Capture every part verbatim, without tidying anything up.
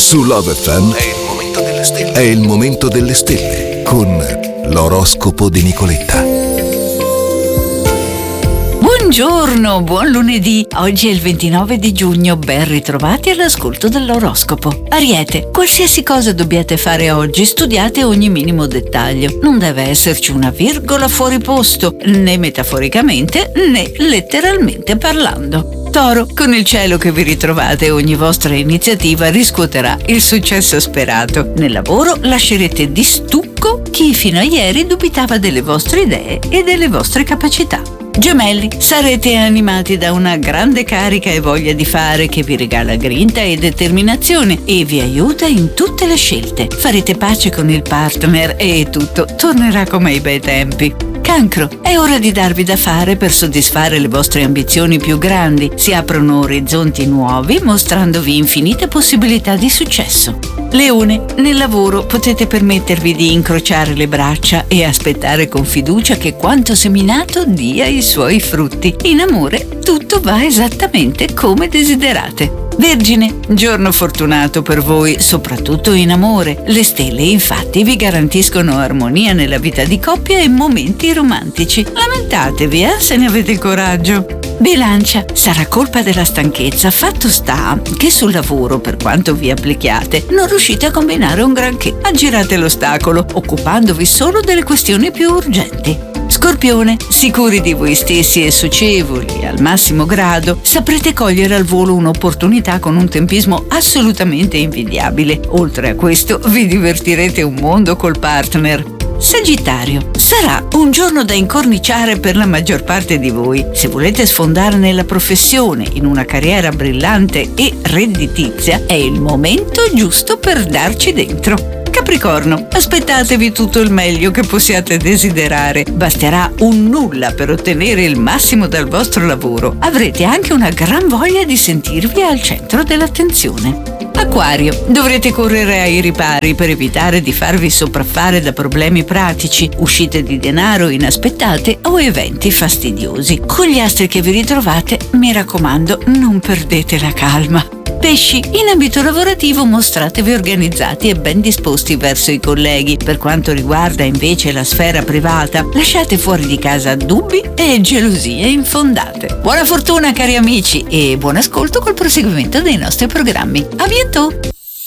Su Love F M è il momento delle stelle. È il momento delle stelle con l'oroscopo di Nicoletta. Buongiorno, buon lunedì. Oggi è il ventinove di giugno, ben ritrovati all'ascolto dell'oroscopo. Ariete, qualsiasi cosa dobbiate fare oggi, studiate ogni minimo dettaglio. Non deve esserci una virgola fuori posto, né metaforicamente né letteralmente parlando. Toro, con il cielo che vi ritrovate, ogni vostra iniziativa riscuoterà il successo sperato. Nel lavoro lascerete di stucco chi fino a ieri dubitava delle vostre idee e delle vostre capacità. Gemelli, sarete animati da una grande carica e voglia di fare che vi regala grinta e determinazione e vi aiuta in tutte le scelte. Farete pace con il partner e tutto tornerà come ai bei tempi. Cancro, è ora di darvi da fare per soddisfare le vostre ambizioni più grandi. Si aprono orizzonti nuovi, mostrandovi infinite possibilità di successo. Leone, nel lavoro potete permettervi di incrociare le braccia e aspettare con fiducia che quanto seminato dia i suoi frutti. In amore tutto va esattamente come desiderate. Vergine, giorno fortunato per voi, soprattutto in amore. Le stelle infatti vi garantiscono armonia nella vita di coppia e momenti romantici. Lamentatevi, eh, se ne avete il coraggio. Bilancia, sarà colpa della stanchezza. Fatto sta che sul lavoro, per quanto vi applichiate, non riuscite a combinare un granché. Aggirate l'ostacolo, occupandovi solo delle questioni più urgenti. Scorpione, sicuri di voi stessi e socievoli al massimo grado, saprete cogliere al volo un'opportunità con un tempismo assolutamente invidiabile. Oltre a questo, vi divertirete un mondo col partner. Sagittario, sarà un giorno da incorniciare per la maggior parte di voi. Se volete sfondare nella professione, in una carriera brillante e redditizia, è il momento giusto per darci dentro. Capricorno, aspettatevi tutto il meglio che possiate desiderare. Basterà un nulla per ottenere il massimo dal vostro lavoro. Avrete anche una gran voglia di sentirvi al centro dell'attenzione. Acquario, dovrete correre ai ripari per evitare di farvi sopraffare da problemi pratici, uscite di denaro inaspettate o eventi fastidiosi. Con gli astri che vi ritrovate, mi raccomando, non perdete la calma. Pesci, in ambito lavorativo mostratevi organizzati e ben disposti verso i colleghi. Per quanto riguarda invece la sfera privata, lasciate fuori di casa dubbi e gelosie infondate. Buona fortuna cari amici e buon ascolto col proseguimento dei nostri programmi. A bientôt!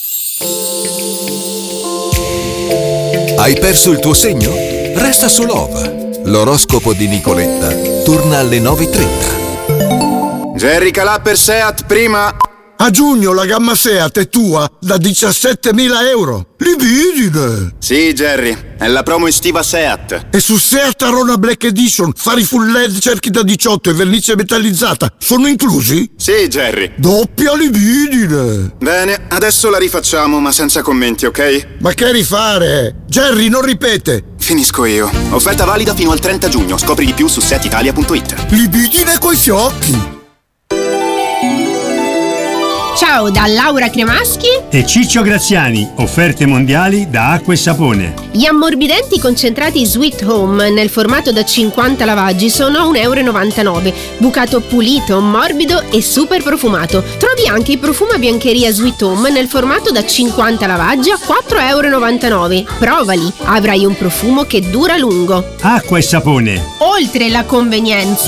Hai perso il tuo segno? Resta su Love. L'oroscopo di Nicoletta torna alle nove e trenta. Jerry Calà per Seat prima. A giugno la gamma Seat è tua da diciassettemila euro. Libidine! Sì, Jerry, è la promo estiva Seat. E su Seat Arona Black Edition, fari full L E D, cerchi da diciotto e vernice metallizzata sono inclusi? Sì, Jerry. Doppia libidine! Bene, adesso la rifacciamo, ma senza commenti, ok? Ma che rifare? Jerry, non ripete! Finisco io. Offerta valida fino al trenta giugno. Scopri di più su seat italia punto it. Libidine coi fiocchi! Ciao da Laura Cremaschi e Ciccio Graziani, offerte mondiali da acqua e sapone. Gli ammorbidenti concentrati Sweet Home nel formato da cinquanta lavaggi sono a un euro e novantanove, bucato pulito, morbido e super profumato. Trovi anche il profumo a biancheria Sweet Home nel formato da cinquanta lavaggi a quattro euro e novantanove. Provali, avrai un profumo che dura a lungo. Acqua e sapone. Oltre la convenienza,